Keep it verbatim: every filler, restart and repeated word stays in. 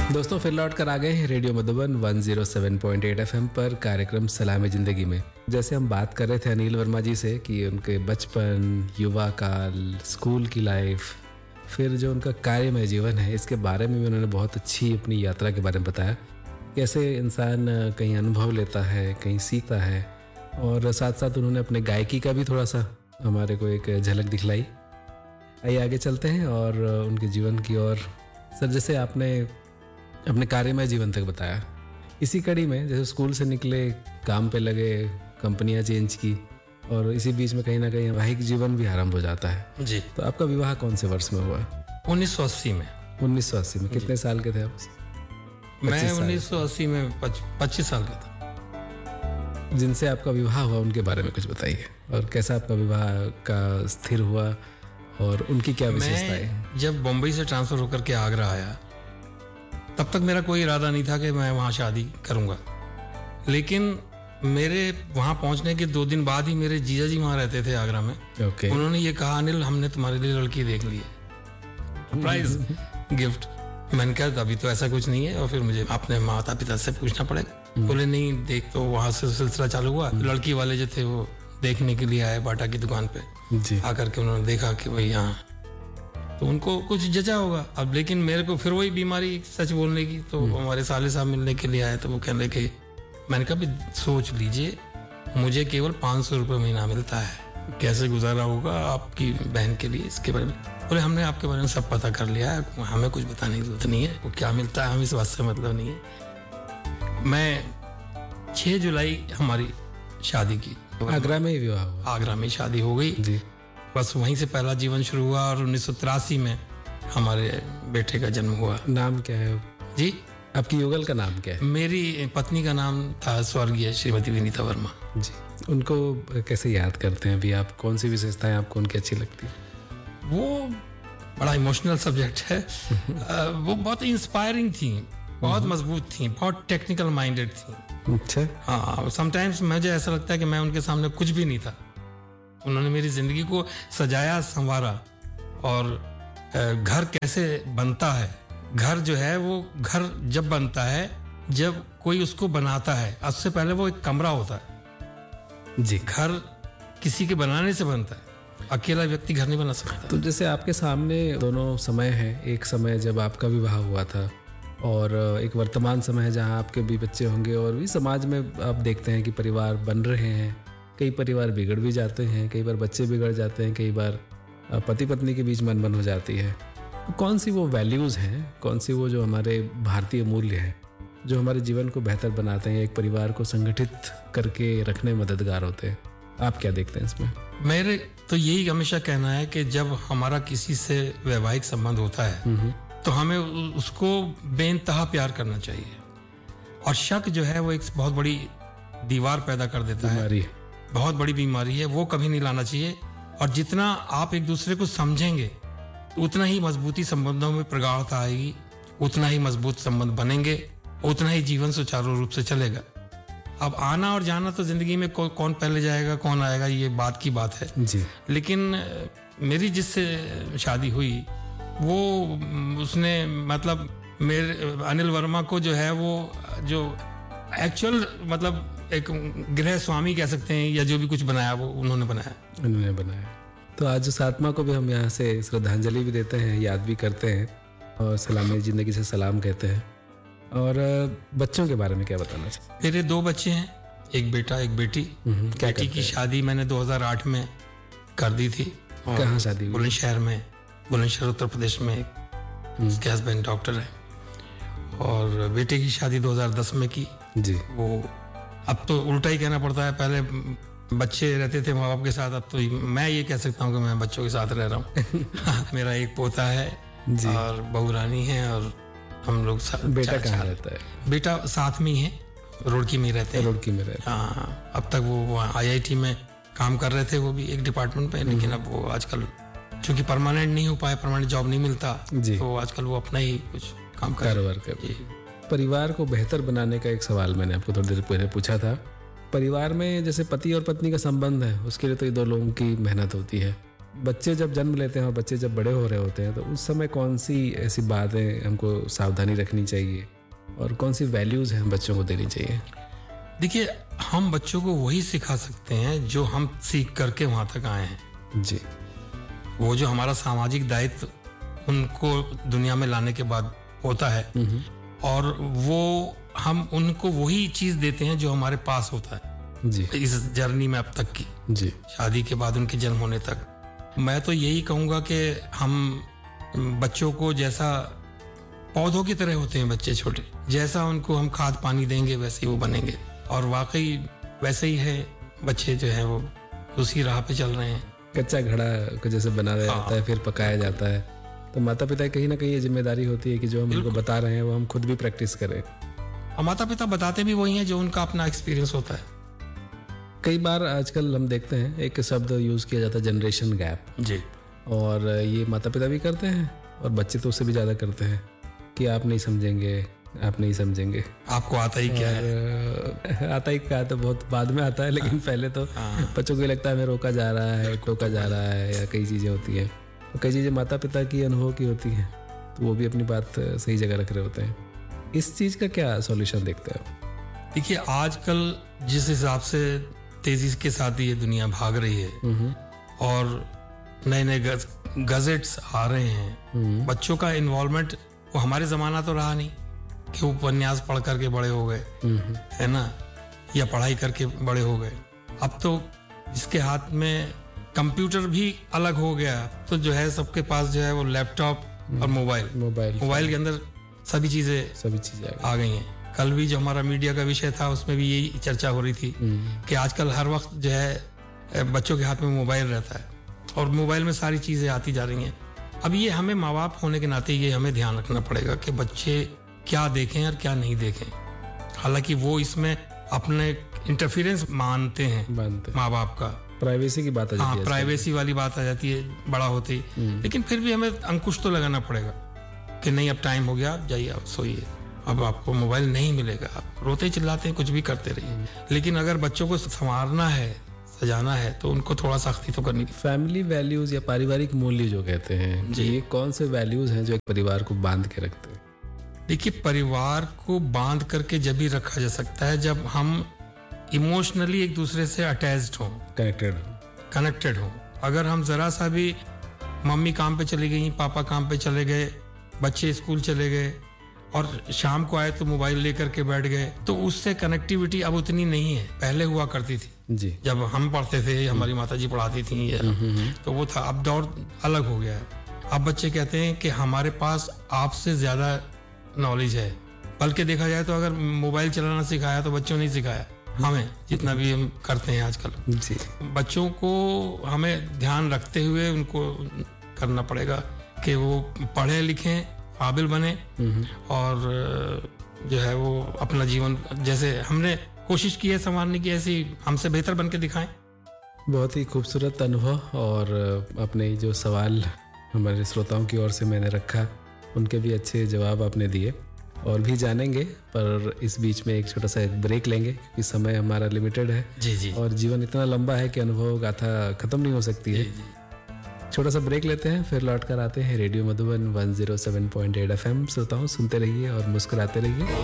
दोस्तों फिर लौट कर आ गए हैं रेडियो मधुबन एक सौ सात पॉइंट आठ एफएम पर कार्यक्रम सलाम जिंदगी में। जैसे हम बात कर रहे थे अनिल वर्मा जी से कि उनके बचपन, युवा काल, स्कूल की लाइफ, फिर जो उनका कार्यमय जीवन है, इसके बारे में भी उन्होंने बहुत अच्छी अपनी यात्रा के बारे में बताया। कैसे इंसान कहीं अनुभव लेता है, कहीं सीखता है, और साथ साथ उन्होंने अपने गायकी का भी थोड़ा सा हमारे को एक झलक दिखलाई। आइए आगे चलते हैं और उनके जीवन की ओर। सर, जैसे आपने अपने कार्यमय जीवन तक बताया, इसी कड़ी में जैसे स्कूल से निकले, काम पे लगे, कंपनियां चेंज की, और इसी बीच में कहीं ना कहीं वैवाहिक जीवन भी आरंभ हो जाता है जी। तो आपका विवाह कौन से वर्ष में हुआ? उन्नीस सौ अस्सी में। उन्नीस सौ अस्सी में कितने साल के थे आप? मैं उन्नीस सौ अस्सी में पच्चीस साल का था। जिनसे आपका विवाह हुआ उनके बारे में कुछ बताइए, और कैसा आपका विवाह का स्थिर हुआ और उनकी क्या विशेषताएं? जब बम्बई से ट्रांसफर होकर के आगरा आया, तब तक मेरा कोई इरादा नहीं था कि मैं वहाँ शादी करूँगा। लेकिन मेरे वहाँ पहुँचने के दो दिन बाद ही मेरे जीजा जी वहाँ रहते थे आगरा में। okay. उन्होंने ये कहा, अनिल हमने तुम्हारे लिए लड़की देख ली है, सरप्राइज गिफ्ट। मैंने कहा अभी तो ऐसा कुछ नहीं है, और फिर मुझे अपने माता पिता से पूछना पड़ेगा। बोले नहीं देख, तो वहाँ से सिलसिला चालू हुआ। लड़की वाले जो थे वो देखने के लिए आए बाटा की दुकान पे। आकर के उन्होंने देखा कि भाई यहाँ, तो उनको कुछ जचा होगा अब। लेकिन मेरे को फिर वही बीमारी सच बोलने की, तो हमारे साले साहब मिलने के लिए आए, तो वो कहने लगे, मैंने कहा भी सोच लीजिए, मुझे केवल पाँच सौ रुपये महीना मिलता है, कैसे गुजारा होगा आपकी बहन के लिए, इसके बारे में। बोले हमने आपके बारे में सब पता कर लिया है, हमें कुछ बताने की जरूरत नहीं है, वो क्या मिलता है हम इस बात से मतलब नहीं है। मैं छः जुलाई हमारी शादी की, आगरा में ही विवाह हुआ? आगरा में शादी हो गई जी। बस वहीं से पहला जीवन शुरू हुआ, और उन्नीस सौ तिरासी में हमारे बेटे का जन्म हुआ। नाम क्या है जी? आपकी युगल का नाम क्या है? मेरी पत्नी का नाम था स्वर्गीय श्रीमती विनीता वर्मा जी। उनको कैसे याद करते हैं अभी आप? कौन सी विशेषताएं आपको उनकी अच्छी लगती है? वो बड़ा इमोशनल सब्जेक्ट है। वो बहुत इंस्पायरिंग थी, बहुत मजबूत थी, बहुत टेक्निकल माइंडेड थी। अच्छा। हाँ, समटाइम्स मुझे ऐसा लगता है कि मैं उनके सामने कुछ भी नहीं था। उन्होंने मेरी जिंदगी को सजाया, संवारा, और घर कैसे बनता है, घर जो है वो घर जब बनता है जब कोई उसको बनाता है, उससे पहले वो एक कमरा होता है जी। घर किसी के बनाने से बनता है, अकेला व्यक्ति घर नहीं बना सकता। तो जैसे आपके सामने दोनों समय है, एक समय जब आपका विवाह हुआ था, और एक वर्तमान समय है जहाँ आपके भी बच्चे होंगे, और भी समाज में आप देखते हैं कि परिवार बन रहे हैं, कई परिवार बिगड़ भी जाते हैं, कई बार बच्चे बिगड़ जाते हैं, कई बार पति पत्नी के बीच मनबन हो जाती है। तो कौन सी वो वैल्यूज़ हैं, कौन सी वो जो हमारे भारतीय मूल्य हैं जो हमारे जीवन को बेहतर बनाते हैं, एक परिवार को संगठित करके रखने में मददगार होते हैं? आप क्या देखते हैं इसमें? मेरे तो यही हमेशा कहना है कि जब हमारा किसी से वैवाहिक संबंध होता है तो हमें उसको बेइंतहा प्यार करना चाहिए, और शक जो है वो एक बहुत बड़ी दीवार पैदा कर देता है, बहुत बड़ी बीमारी है, वो कभी नहीं लाना चाहिए। और जितना आप एक दूसरे को समझेंगे उतना ही मजबूती संबंधों में प्रगाढ़ता आएगी, उतना ही मजबूत संबंध बनेंगे, उतना ही जीवन सुचारू रूप से चलेगा। अब आना और जाना तो जिंदगी में कौ, कौन पहले जाएगा कौन आएगा ये बात की बात है जी। लेकिन मेरी जिससे शादी हुई वो उसने मतलब मेरे अनिल वर्मा को जो है वो जो एक्चुअल मतलब एक गृह स्वामी कह सकते हैं, या जो भी कुछ बनाया वो उन्होंने बनाया उन्होंने बनाया तो आज उस आत्मा को भी हम यहाँ से श्रद्धांजलि भी देते हैं, याद भी करते हैं, और सलामी जिंदगी से सलाम कहते हैं। और बच्चों के बारे में क्या बताना चाहिए? मेरे दो बच्चे हैं, एक बेटा एक बेटी। बेटी की शादी मैंने दो हज़ार आठ में कर दी थी। कहाँ शादी हुई? बुलंदशहर में, बुलंदशहर उत्तर प्रदेश में। उसके हस्बैंड डॉक्टर है। और बेटे की शादी दो हज़ार दस में की जी। वो अब तो उल्टा ही कहना पड़ता है, पहले बच्चे रहते थे माँ बाप के साथ, अब तो मैं ये कह सकता हूँ कि मैं बच्चों के साथ रह रहा हूँ। मेरा एक पोता है जी। और बहू रानी है, और हम लोग बेटा कहाँ रहता है? बेटा साथ में ही है, रुड़की में रहते हैं। रुड़की में रहते हैं। हाँ, अब तक वो आई आई टी में काम कर रहे थे, वो भी एक डिपार्टमेंट पे, लेकिन अब वो आजकल चूंकि परमानेंट नहीं हो पाए, परमानेंट जॉब नहीं मिलता, तो आजकल वो अपना ही कुछ काम कारोबार कर। परिवार को बेहतर बनाने का एक सवाल मैंने आपको थोड़ी देर पहले पूछा था। परिवार में जैसे पति और पत्नी का संबंध है, उसके लिए तो ये दो लोगों की मेहनत होती है, बच्चे जब जन्म लेते हैं और बच्चे जब बड़े हो रहे होते हैं तो उस समय कौन सी ऐसी बातें हमको सावधानी रखनी चाहिए और कौन सी वैल्यूज़ हैं बच्चों को देनी चाहिए? देखिए, हम बच्चों को वही सिखा सकते हैं जो हम सीख करके वहाँ तक आए हैं जी। वो जो हमारा सामाजिक दायित्व उनको दुनिया में लाने के बाद होता है, और वो हम उनको वही चीज़ देते हैं जो हमारे पास होता है जी। इस जर्नी में अब तक की, जी। शादी के बाद उनके जन्म होने तक। मैं तो यही कहूँगा कि हम बच्चों को, जैसा पौधों की तरह होते हैं बच्चे छोटे, जैसा उनको हम खाद पानी देंगे वैसे ही वो बनेंगे, और वाकई वैसे ही है। बच्चे जो है वो उसी राह पे चल रहे हैं। कच्चा घड़ा को जैसे बनाया जाता है फिर पकाया जाता है, तो माता पिता कहीं ना कहीं ये जिम्मेदारी होती है कि जो हम उनको बता रहे हैं वो हम खुद भी प्रैक्टिस करें। और माता पिता बताते भी वही हैं जो उनका अपना एक्सपीरियंस होता है। कई बार आजकल हम देखते हैं एक शब्द यूज़ किया जाता है, जनरेशन गैप जी। और ये माता पिता भी करते हैं और बच्चे तो उससे भी ज़्यादा करते हैं कि आप नहीं समझेंगे, आप नहीं समझेंगे, आपको आता ही क्या है। आता ही क्या है तो बहुत बाद में आता है, लेकिन पहले तो बच्चों को लगता है हमें रोका जा रहा है, टोका जा रहा है, या कई चीज़ें होती हैं। और कई चीज़ें माता पिता की अनुभव की होती हैं, तो वो भी अपनी बात सही जगह रख रहे होते हैं। इस चीज़ का क्या सॉल्यूशन देखते हैं आप? देखिए, आजकल जिस हिसाब से तेजी के साथ ये दुनिया भाग रही है और नए नए गजेट्स आ रहे हैं, बच्चों का इन्वॉल्वमेंट वो हमारे ज़माना तो रहा नहीं कि वो उपन्यास पढ़ करके बड़े हो गए, है ना, या पढ़ाई करके बड़े हो गए। अब तो जिसके हाथ में कंप्यूटर भी अलग हो गया, तो जो है सबके पास जो है वो लैपटॉप और मोबाइल मोबाइल मोबाइल के अंदर सभी चीज़ें सभी चीज़ें आ गई हैं। कल भी जो हमारा मीडिया का विषय था उसमें भी यही चर्चा हो रही थी कि आजकल हर वक्त जो है बच्चों के हाथ में मोबाइल रहता है और मोबाइल में सारी चीज़ें आती जा रही हैं। अब ये हमें माँ बाप होने के नाते ये हमें ध्यान रखना पड़ेगा कि बच्चे क्या देखें और क्या नहीं देखें। हालांकि वो इसमें अपने इंटरफेरेंस मानते हैं माँ बाप का, प्राइवेसी की बात आ जाती है। हाँ, प्राइवेसी वाली बात आ जाती है बड़ा होते ही, लेकिन फिर भी हमें अंकुश तो लगाना पड़ेगा कि नहीं, अब टाइम हो गया, आप जाइए, आप सोइए, अब आपको मोबाइल नहीं मिलेगा। आप रोते चिल्लाते हैं, कुछ भी करते रहिए, लेकिन अगर बच्चों को संवारना है, सजाना है, तो उनको थोड़ा सख्ती तो करनी। फैमिली वैल्यूज या पारिवारिक मूल्य जो कहते हैं, ये कौन से वैल्यूज हैं जो एक परिवार को बांध के रखते हैं? देखिए, परिवार को बांध करके जब भी रखा जा सकता है जब हम इमोशनली एक दूसरे से अटैच्ड हों, कनेक्टेड कनेक्टेड हों। अगर हम जरा सा भी, मम्मी काम पे चली गई, पापा काम पे चले गए, बच्चे स्कूल चले गए और शाम को आए तो मोबाइल लेकर के बैठ गए, तो उससे कनेक्टिविटी अब उतनी नहीं है। पहले हुआ करती थी जी, जब हम पढ़ते थे, हमारी माताजी पढ़ाती थी, तो वो था। अब दौर अलग हो गया है। अब बच्चे कहते हैं कि हमारे पास आपसे ज्यादा नॉलेज है, बल्कि देखा जाए तो अगर मोबाइल चलाना सिखाया तो बच्चों ने सिखाया हमें, जितना भी हम करते हैं आजकल जी। बच्चों को हमें ध्यान रखते हुए उनको करना पड़ेगा कि वो पढ़े लिखें, काबिल बने और जो है वो अपना जीवन जैसे हमने कोशिश की है संवारने की, ऐसी हमसे बेहतर बन के दिखाएं। बहुत ही खूबसूरत अनुभव, और अपने जो सवाल हमारे श्रोताओं की ओर से मैंने रखा, उनके भी अच्छे जवाब आपने दिए और भी जानेंगे, पर इस बीच में एक छोटा सा एक ब्रेक लेंगे क्योंकि समय हमारा लिमिटेड है। जी जी। और जीवन इतना लंबा है कि अनुभव गाथा खत्म नहीं हो सकती है। छोटा सा ब्रेक लेते हैं, फिर लौट कर आते हैं radio Madhuban one zero seven point eight F M. श्रोताओं, सुनते रहिए और मुस्कुराते रहिए।